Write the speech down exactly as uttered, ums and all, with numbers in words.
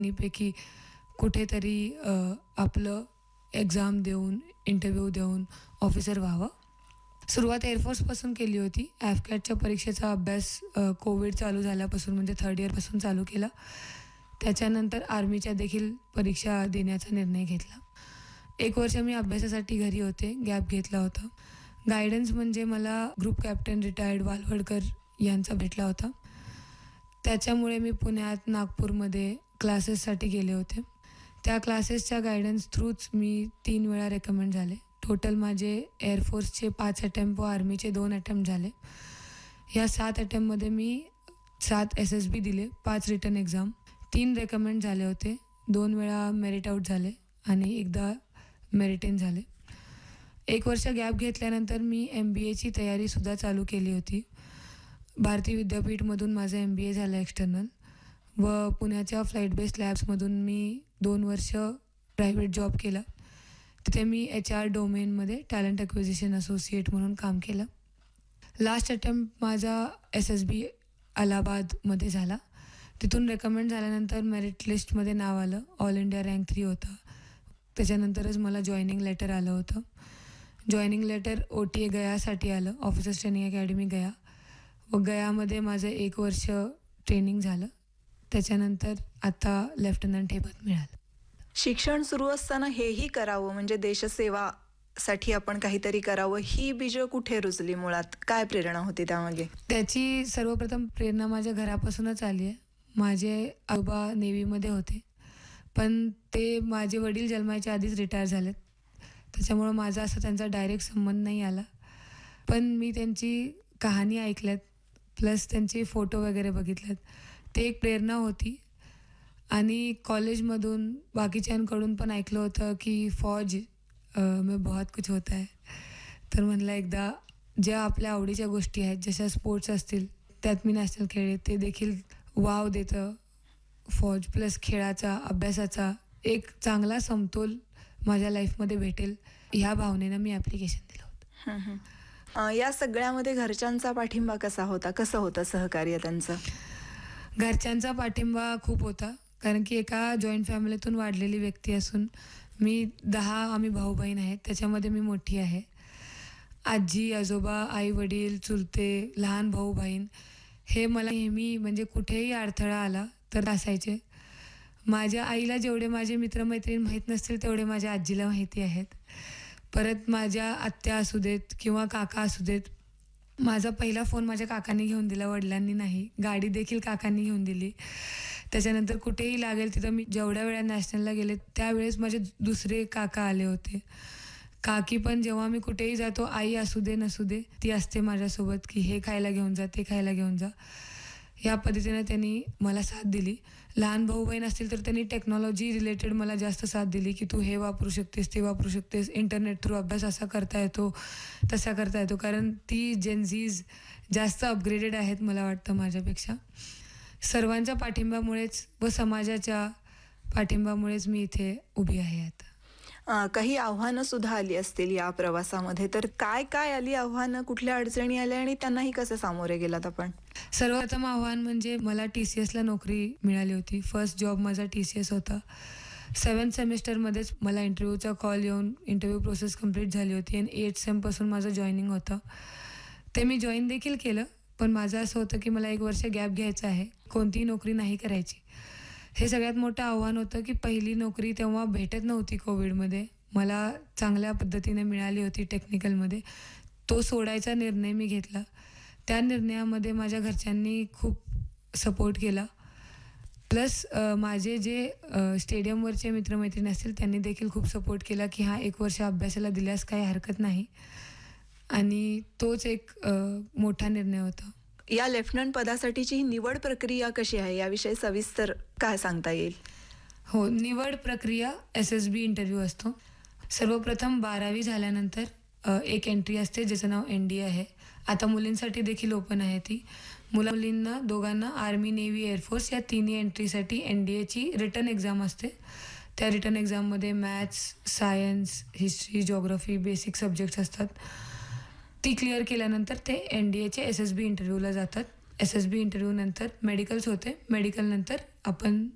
पैकी कुठेतरी अ, आपलं एक्झाम देऊन, इंटरव्ह्यू देऊन ऑफिसर व्हावं. सुरुवात एअरफोर्सपासून केली होती. एफकॅटच्या परीक्षेचा अभ्यास अ, कोविड चालू झाल्यापासून म्हणजे थर्ड इयरपासून चालू केला. त्याच्यानंतर आर्मीच्या देखील परीक्षा देण्याचा निर्णय घेतला. एक वर्ष मी अभ्यासासाठी घरी होते, गॅप घेतला होता. गायडन्स म्हणजे मला ग्रुप कॅप्टन रिटायर्ड वालवडकर यांचा भेटला होता. त्याच्यामुळे मी पुण्यात, नागपूरमध्ये क्लासेससाठी गेले होते. त्या क्लासेसच्या गायडन्स थ्रूच मी तीन वेळा रेकमेंड झाले. टोटल माझे एअरफोर्सचे पाच अटेम्प्ट व आर्मीचे दोन अटेम्प्ट झाले. ह्या सात अटेम्प्टमध्ये मी सात एस एस बी दिले, पाच रिटन एक्झाम, तीन रेकमेंड झाले होते, दोन वेळा मेरिट आऊट झाले आणि एकदा मेरिट इन झाले. एक वर्ष गॅप घेतल्यानंतर मी एम बी एची तयारीसुद्धा चालू केली होती. भारतीय विद्यापीठमधून माझं एम बी ए झालं एक्सटर्नल व पुण्याच्या फ्लाईट बेस्ड लॅब्समधून मी दोन वर्ष प्रायव्हेट जॉब केला. तिथे मी एच आर डोमेनमध्ये टॅलेंट ॲक्विजिशन असोसिएट म्हणून काम केलं. लास्ट अटेम्प्ट माझा एस एस बी अलाहाबादमध्ये झाला. तिथून रेकमेंड झाल्यानंतर मेरिट लिस्टमध्ये नाव आलं. ऑल इंडिया रँक थ्री होतं. त्याच्यानंतरच मला जॉईनिंग लेटर आलं होतं. Joining letter O T A गयासाठी आलं, ऑफिसर्स ट्रेनिंग अकॅडमी गया. व गयामध्ये माझं एक वर्ष ट्रेनिंग झालं. त्याच्यानंतर आता लेफ्टनंट हे पद मिळालं. शिक्षण सुरू असताना हेही करावं म्हणजे देशसेवासाठी आपण काहीतरी करावं, ही बीजं कुठे रुजली मुळात? काय प्रेरणा होती त्यामागे? त्याची सर्वप्रथम प्रेरणा माझ्या घरापासूनच आली आहे. माझे आजोबा नेव्हीमध्ये होते, पण ते माझे वडील जन्माच्या आधीच रिटायर झालेत. त्याच्यामुळं माझा असा त्यांचा डायरेक्ट संबंध नाही आला. पण मी त्यांची कहाणी ऐकल्यात, प्लस त्यांचे फोटो वगैरे बघितलेत. ते एक प्रेरणा होती. आणि कॉलेजमधून बाकीच्यांकडून पण ऐकलं होतं की फौज में बहुत कुछ होता है. तर म्हणलं एकदा ज्या आपल्या आवडीच्या गोष्टी आहेत, जशा स्पोर्ट्स असतील, त्यात मी नॅशनल खेळले, ते देखील वाव देतं फौज. प्लस खेळाचा, अभ्यासाचा एक चांगला समतोल माझ्या लाईफमध्ये भेटेल, ह्या भावनेनं मी ॲप्लिकेशन दिलं होतं. या सगळ्यामध्ये घरच्यांचा पाठिंबा कसा होता? कसं होतं सहकार्य त्यांचं? घरच्यांचा पाठिंबा खूप होता, कारण की एका जॉईंट फॅमिलीतून वाढलेली व्यक्ती असून मी दहा आम्ही भाऊ बहीण आहेत, त्याच्यामध्ये मी मोठी आहे. आजी आजोबा, आई वडील, चुलते, लहान भाऊ बहीण हे मला नेहमी म्हणजे कुठेही अडथळा आला तर असायचे. माझ्या आईला जेवढे माझे मित्रमैत्रीण माहीत नसतील तेवढे माझ्या आजीला माहिती आहेत. परत माझ्या आत्या असू देत किंवा काका असू देत, माझा पहिला फोन माझ्या काकांनी घेऊन दिला, वडिलांनी नाही. गाडी देखील काकांनी घेऊन दिली. त्याच्यानंतर कुठेही लागेल तिथं मी जेवढ्या वेळा नॅशनलला गेले त्यावेळेस माझे दुसरे काका आले होते. काकी पण जेव्हा मी कुठेही जातो, आई असू दे नसू दे, ती असते माझ्यासोबत की हे खायला घेऊन जा, ते खायला घेऊन जा. या पद्धतीनं त्यांनी मला साथ दिली. लहान भाऊ बहीण असतील तर त्यांनी टेक्नॉलॉजी रिलेटेड मला जास्त साथ दिली की तू हे वापरू शकतेस, ते वापरू शकतेस, इंटरनेट थ्रू अभ्यास असा करता येतो, तसा करता येतो. कारण ती जेनझीज जास्त अपग्रेडेड आहेत मला वाटतं माझ्यापेक्षा. सर्वांच्या पाठिंब्यामुळेच व समाजाच्या पाठिंब्यामुळेच मी इथे उभी आहे आता. काही आव्हानं सुद्धा आली असतील या प्रवासामध्ये, तर काय काय आली आव्हानं, कुठल्या अडचणी आल्या आणि त्यांनाही कसं सामोरे गेलात आपण? सर्वप्रथम आव्हान म्हणजे मला टी सी एसला नोकरी मिळाली होती. फर्स्ट जॉब माझा टी सी एस होता. सेवन्थ सेमिस्टरमध्येच मला इंटरव्ह्यूचा कॉल येऊन इंटरव्ह्यू प्रोसेस कंप्लीट झाली होती आणि एट सेमपासून माझं जॉईनिंग होतं. ते मी जॉईन देखील केलं, पण माझं असं होतं की मला एक वर्ष गॅप घ्यायचा आहे, कोणतीही नोकरी नाही करायची. हे सगळ्यात मोठं आव्हान होतं की पहिली नोकरी तेव्हा भेटत नव्हती कोविडमध्ये. मला चांगल्या पद्धतीने मिळाली होती टेक्निकलमध्ये. तो सोडायचा निर्णय मी घेतला. त्या निर्णयामध्ये माझ्या घरच्यांनी खूप सपोर्ट केला. प्लस माझे जे स्टेडियमवरचे मित्रमैत्रिणी असतील त्यांनी देखील खूप सपोर्ट केला की हा एक वर्ष अभ्यासाला दिल्यास काही हरकत नाही. आणि तोच एक मोठा निर्णय होता. या लेफ्टनंट पदासाठीची ही निवड प्रक्रिया कशी आहे याविषयी सविस्तर काय सांगता येईल? हो, निवड प्रक्रिया एस एस बी इंटरव्ह्यू असतो. सर्वप्रथम बारावी झाल्यानंतर एक एंट्री असते ज्याचं नाव एन डी ए आहे. आता मुलींसाठी देखील ओपन आहे ती. मुला मुलींना दोघांना आर्मी, नेव्ही, एअरफोर्स या तिन्ही एंट्रीसाठी एन डी एची रिटन एक्झाम असते. त्या रिटन एक्झाममध्ये maths, science, history, geography, basic subjects असतात. ती क्लिअर केल्यानंतर ते एन डी एचे एस एस बी इंटरव्ह्यूला जातात. एस एस बी इंटरव्ह्यू नंतर मेडिकल्स होते. मेडिकल नंतर आपण